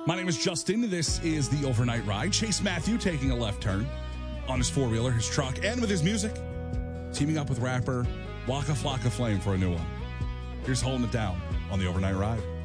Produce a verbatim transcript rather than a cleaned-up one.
My name is Justin. This is the Overnight Ride. Chase Matthew taking a left turn on his four-wheeler, his truck, and with his music, teaming up with rapper Waka Flocka Flame for a new one. Here's Holding It Down on the Overnight Ride.